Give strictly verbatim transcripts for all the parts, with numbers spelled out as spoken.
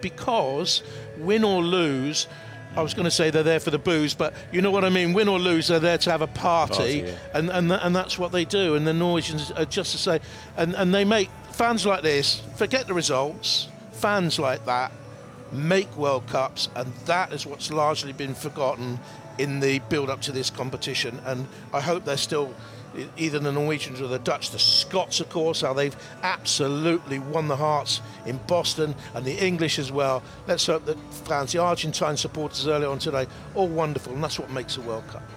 because win or lose, I was going to say they're there for the booze, but you know what I mean. Win or lose, they're there to have a party, party yeah. and and th- and that's what they do. And the Norwegians are just to say, and and they make fans like this forget the results. Fans like that make World Cups, and that is what's largely been forgotten in the build-up to this competition. And I hope they're still, either the Norwegians or the Dutch, the Scots, of course, how they've absolutely won the hearts in Boston, and the English as well. Let's hope that France, the Argentine supporters earlier on today, all wonderful, and that's what makes a World Cup.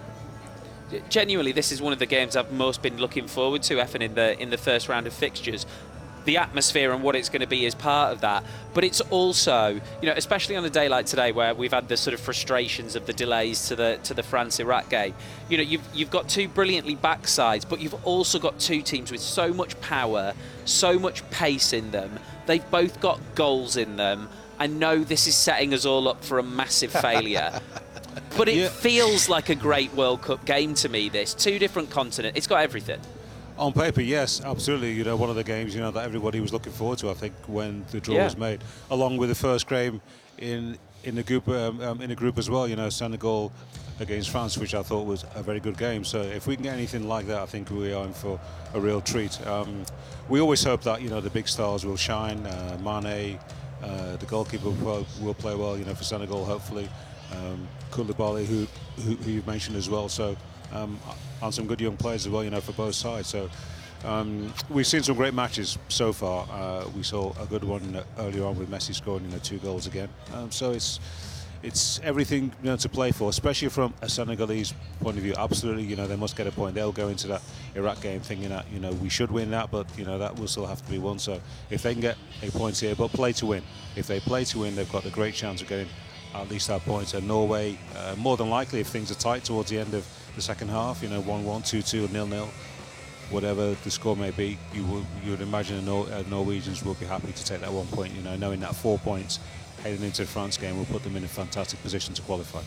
Genuinely, this is one of the games I've most been looking forward to, Effin, in the in the first round of fixtures. The atmosphere and what it's going to be is part of that, but it's also, you know, especially on a day like today where we've had the sort of frustrations of the delays to the to the France-Iraq game. You know, you've you've got two brilliantly backed sides, but you've also got two teams with so much power, so much pace in them. They've both got goals in them. I know this is setting us all up for a massive failure, but it yeah. feels like a great World Cup game to me. This two different continents, it's got everything. On paper, yes, absolutely. You know, one of the games, you know, that everybody was looking forward to, I think, when the draw yeah. was made, along with the first game in in the group um, um, in the group as well. You know, Senegal against France, which I thought was a very good game. So if we can get anything like that, I think we are in for a real treat. Um, we always hope that, you know, the big stars will shine. Uh, Mane, uh, the goalkeeper will, will play well, you know, for Senegal, hopefully. Um, Koulibaly, who, who who you mentioned as well. So. Um, and some good young players as well, you know, for both sides. So um, we've seen some great matches so far. Uh, we saw a good one earlier on with Messi scoring, you know, two goals again. Um, so it's it's everything, you know, to play for, especially from a Senegalese point of view. Absolutely, you know, they must get a point. They'll go into that Iraq game thinking that, you know, we should win that, but you know that will still have to be won. So if they can get a point here, but play to win. If they play to win, they've got a great chance of getting at least that point. And Norway, uh, more than likely, if things are tight towards the end of the second half, you know, one one, two two, nil nil, whatever the score may be, you would you would imagine the Nor- uh, Norwegians will be happy to take that one point. You know, knowing that four points heading into the France game will put them in a fantastic position to qualify.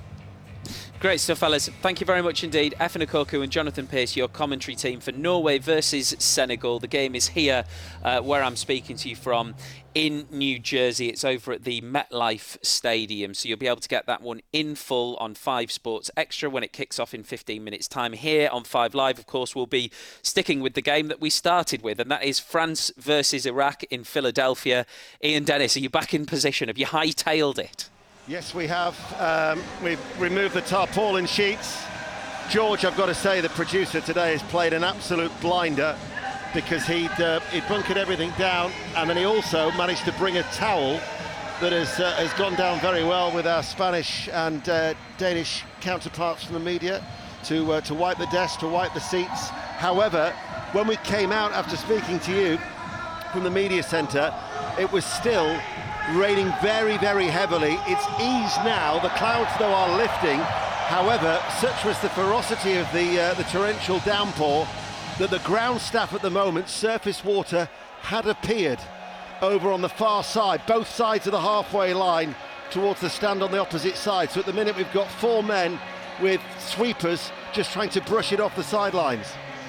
Great stuff, fellas. Thank you very much indeed. Effin Ekoku and Jonathan Pearce, your commentary team for Norway versus Senegal. The game is here, uh, where I'm speaking to you from, in New Jersey. It's over at the MetLife Stadium, so you'll be able to get that one in full on Five Sports Extra when it kicks off in fifteen minutes' time. Here on Five Live, of course, we'll be sticking with the game that we started with, and that is France versus Iraq in Philadelphia. Ian Dennis, are you back in position? Have you hightailed it? Yes, we have. Um, we've removed the tarpaulin sheets. George, I've got to say, the producer today has played an absolute blinder, because he'd, uh, he'd bunkered everything down, and then he also managed to bring a towel that has, uh, has gone down very well with our Spanish and uh, Danish counterparts from the media to, uh, to wipe the desk, to wipe the seats. However, when we came out after speaking to you from the media centre, it was still raining very, very heavily. It's eased now. The clouds, though, are lifting. However, such was the ferocity of the uh, the torrential downpour that the ground staff at the moment, surface water, had appeared over on the far side, both sides of the halfway line, towards the stand on the opposite side. So at the minute we've got four men with sweepers just trying to brush it off the sidelines.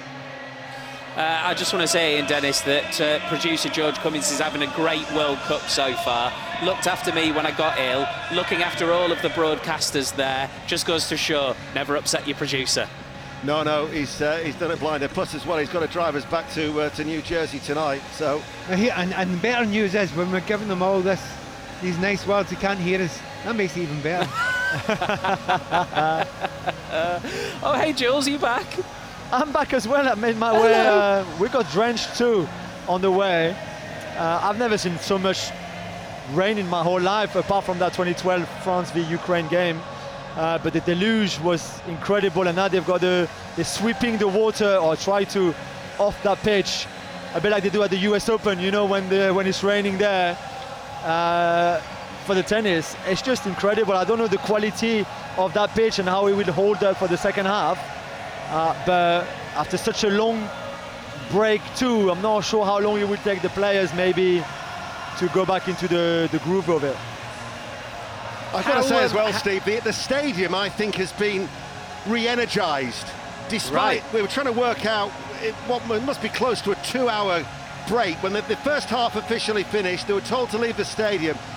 Uh, I just want to say, Ian Dennis, that uh, producer George Cummins is having a great World Cup so far. Looked after me when I got ill, looking after all of the broadcasters there. Just goes to show, never upset your producer. No, no, he's uh, he's done it blinder. Plus, as well, he's got to drive us back to uh, to New Jersey tonight. So, and and better news is when we're giving them all this, these nice words, he can't hear us. That makes it even better. Oh, hey, Jules, are you back? I'm back as well. I made my Hello. way. Uh, we got drenched too on the way. Uh, I've never seen so much rain in my whole life, apart from that twenty twelve France v Ukraine game. Uh, but the deluge was incredible, and now they've got the they're sweeping the water or try to off that pitch, a bit like they do at the U S Open. You know, when the when it's raining there uh, for the tennis, it's just incredible. I don't know the quality of that pitch and how it will hold up for the second half. Uh, but after such a long break too, I'm not sure how long it will take the players maybe to go back into the, the groove of it. I've got to say as well, Steve, the, the stadium, I think, has been re-energised. Despite, right. we were trying to work out it, what must be close to a two-hour break. When the, the first half officially finished, they were told to leave the stadium.